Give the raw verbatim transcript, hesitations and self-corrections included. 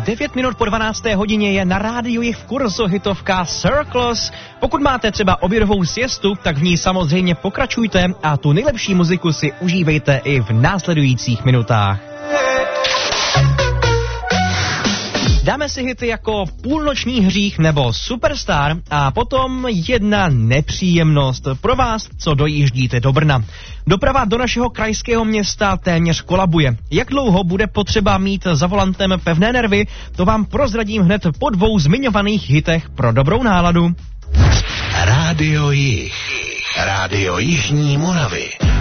devět minut po dvanácté hodině je na rádiu Jih v kurzu hitovka Circles. Pokud máte třeba obědovou siestu, tak v ní samozřejmě pokračujte a tu nejlepší muziku si užívejte i v následujících minutách. Dáme si hity jako Půlnoční hřích nebo Superstar a potom jedna nepříjemnost pro vás, co dojíždíte do Brna. Doprava do našeho krajského města téměř kolabuje. Jak dlouho bude potřeba mít za volantem pevné nervy, to vám prozradím hned po dvou zmiňovaných hitech pro dobrou náladu. Rádio Jih. Rádio Jižní Moravy.